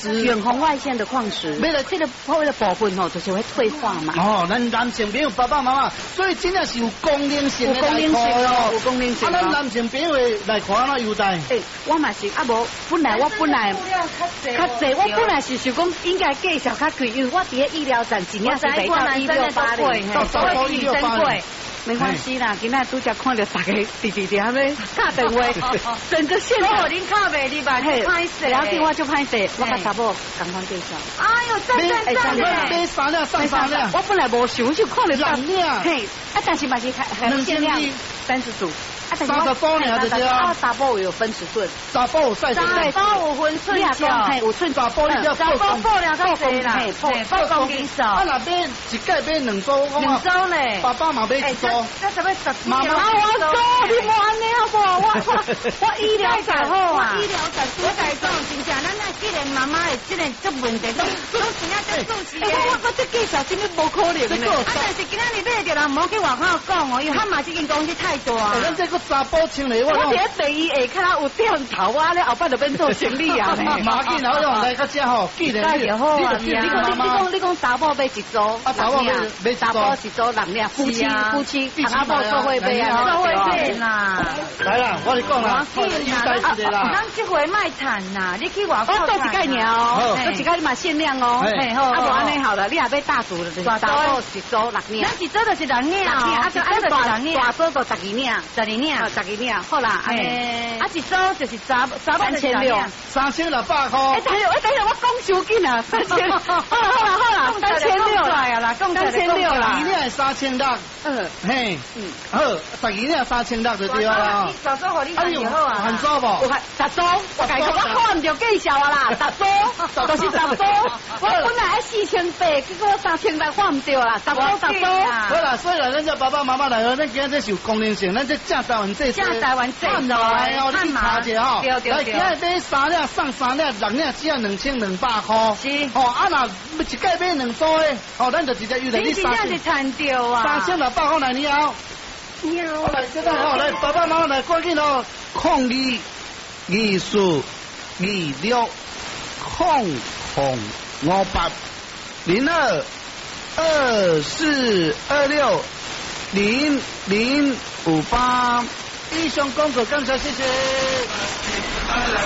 远红外线的矿石，为了这个为了部分就是会退化嘛。 哦，咱男性朋友爸爸妈妈，所以真正是有功能性的来看哦， 有功能性。 啊，咱男性朋友来看哪优待？ 我嘛是无，本来我较济，我本来是想讲应该介绍较贵，因为我伫咧医疗站真正是袂到168 到168。 没关系啦，今仔拄则看到大家直直在那打电话，整个现场。 我恁靠袂你吧，歹势。 然后电话就歹势，我甲查某赶快介绍。 哎呦，赞！ 买3两送3两。 我本来无想，就看到 2两。 嘿，但是嘛是很限量30组。 30包呢，还是啊？ 查甫有分尺寸， 查甫有晒查甫有分寸条，嘿，有寸查甫你要查甫报了较济啦，8公斤数。 啊，那买一盖买2组 ，2组嘞。 爸爸嘛买1组。 这什么10？ 妈妈，我做，你莫安尼好不好？我医疗站好啊， 医疗站我甲你讲，真正咱那既然妈妈的这个这问题，都真正在重视的。 我这介绍真的无可能的。 但是今仔日买着人，唔好去外口讲哦，因为他嘛这间公司太大啊。 咱这个查甫穿的， 我伫第一下骹有点头啊，咧后摆就变做行李啊。 马紧然后用来个遮吼，既然你讲查甫买1组， 啊查某买查甫1组2两，夫妻查甫做伙买啊， 做伙买啦。 来啦，我你讲啦，优待一个啦。 咱这回卖惨啦，你去外口做一概念哦，做一概你嘛限量哦。啊，无安尼好了，你也买大组的，就是查甫1组2两。 咱1组就是2两，啊，就按大组就12两，好啦， 啊1组就是3600，3600 块。 等下，我讲收紧啊，3000，好啦，3600啦，3600啦 ，12两3600，嘿，好，12两3600就对啦。 你早说好，你看就好啊。 很少不 ？10组，我看唔着介绍啊啦，10组，就是10组。我本来4800，结果3600看唔着啦，10组。 好啦，所以啦，咱这爸爸妈妈来，咱今日是有功能性，咱这正台湾这。 正台湾这来哦，你去查者吼， 来今日买3两送3两，2两只要2200块。 是。 哦，啊那一盖买2组诶，哦，咱就直接预定你 3两。你真正是惨掉啊 ！3600块来你好。好来，这个好来，爸爸妈妈来，赶紧哦，02 24 26 0058 02 24 26 0058。以上工作感谢，谢谢。